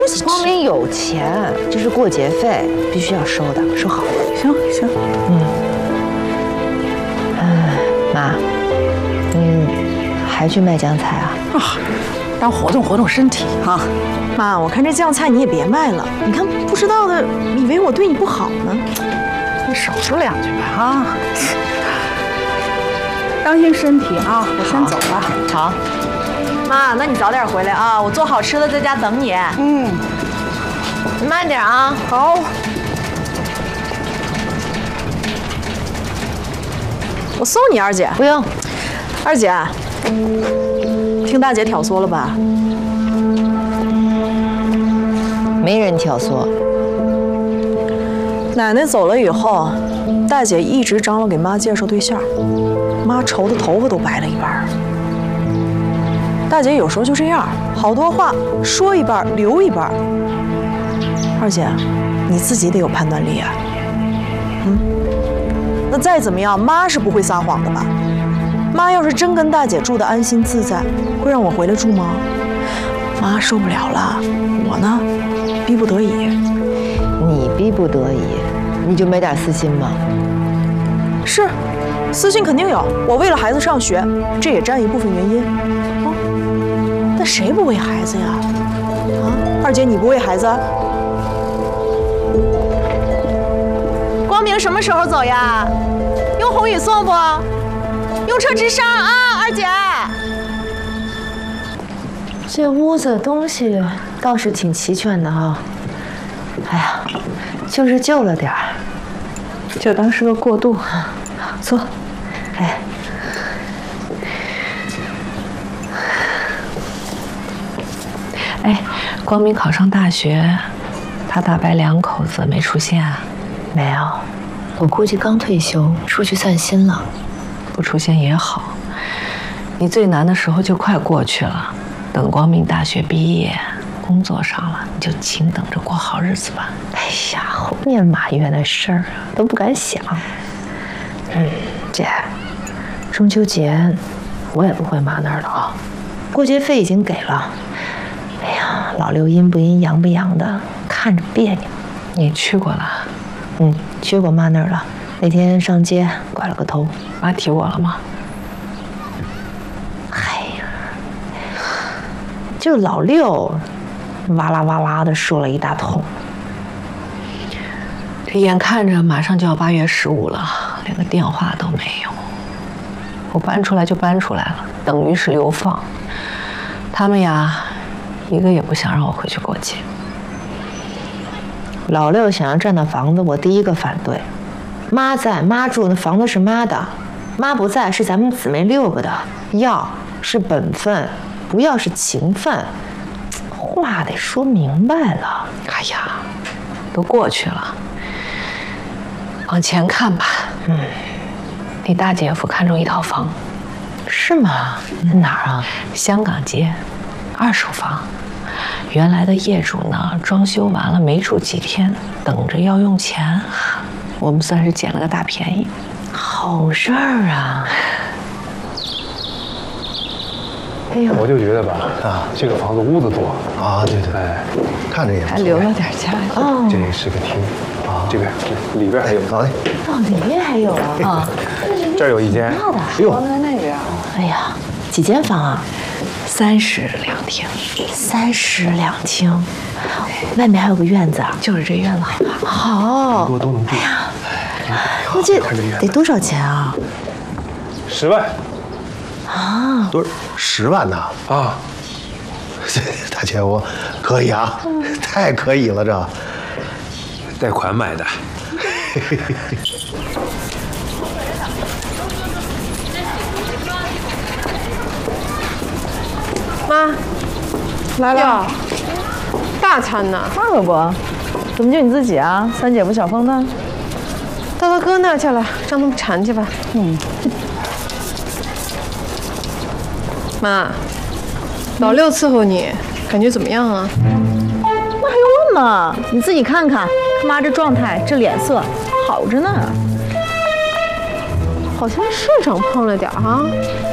光明有钱，这是过节费，必须要收的，收好。 行行， 妈，你还去卖酱菜啊？ 当活动活动身体啊。 妈，我看这酱菜你也别卖了，你看不知道的以为我对你不好呢。 你少说两句吧啊！当心身体啊！我先走了。 好。 妈，那你早点回来啊，我做好吃的在家等你。 你慢点啊。 好。 我送你，二姐。 不用。 二姐，听大姐挑唆了吧？ 没人挑唆。 奶奶走了以后，大姐一直张罗给妈介绍对象，妈愁的头发都白了一半。大姐有时候就这样，好多话说一半留一半。二姐，你自己得有判断力啊。那再怎么样，妈是不会撒谎的吧？妈要是真跟大姐住得安心自在，会让我回来住吗？妈受不了了，我呢，逼不得已。 你逼不得已，你就没点私心吗？ 是，私心肯定有。我为了孩子上学，这也占一部分原因。但谁不为孩子呀？啊，二姐你不为孩子？光明什么时候走呀？用红雨送不？用车直上啊，二姐。 这屋子的东西倒是挺齐全的哈。哎呀，就是旧了点儿， 就当是个过渡。 坐。哎。 哎，光明考上大学，他大伯两口子没出现啊？ 没有，我估计刚退休，出去散心了。 不出现也好，你最难的时候就快过去了。等光明大学毕业，工作上了，你就请等着过好日子吧。 哎呀，猴年马月的事儿都不敢想。姐，中秋节我也不回妈那儿了啊，过节费已经给了。哎呀，老六阴不阴阳不阳的，看着别扭。 你去过了？ 去过妈那儿了。那天上街拐了个头。 妈提我了吗？ 哎呀，就老六，哇啦哇啦的说了一大通。 这眼看着马上就要8月15了，连个电话都没有。我搬出来就搬出来了，等于是流放。他们呀，一个也不想让我回去过节。 老六想要占那房子，我第一个反对。妈在，妈住，那房子是妈的；妈不在，是咱们姊妹6个的。要是本分，不要是情分，话得说明白了。 哎呀，都过去了，往前看吧。你大姐夫看中一套房。 是吗？哪儿啊？ 香港街，2手房。原来的业主呢，装修完了没住几天，等着要用钱，我们算是捡了个大便宜。 好事儿啊！ 哎呦，我就觉得吧，这个房子屋子多啊，对对，哎，看着也不错， 还留了点家具。 哦， 这是个厅啊，这边里边还有， 好嘞。 里面还有啊？ 这儿有一间。 哎呦， 放在那边。 哎呀，几间房啊 ？30两厅。 30两厅，外面还有个院子啊？ 就是这院子好吧？ 好， 多都能住。 那这得多少钱啊 ？10万。 啊？ 多10万呐？ 啊， 大姐夫可以啊，太可以了这。 贷款买的。 妈，来了，大餐呢？ 那可不，怎么就你自己啊？三姐夫小风呢？ 到他哥那儿去了，让他们馋去吧。妈，老六伺候你，感觉怎么样啊？ 那还用问吗？你自己看看，他妈这状态，这脸色，好着呢。 好像是长胖了点哈。